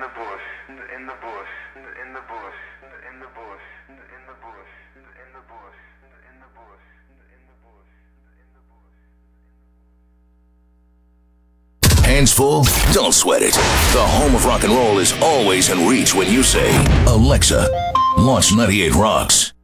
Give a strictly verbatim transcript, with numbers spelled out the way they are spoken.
bush, in the bush, in the bush, in the bush, in the bush, in the bush, in the bush, in the bush, in the bush. Hands full? Don't sweat it. The home of rock and roll is always in reach when you say, Alexa, launch ninety-eight Rocks.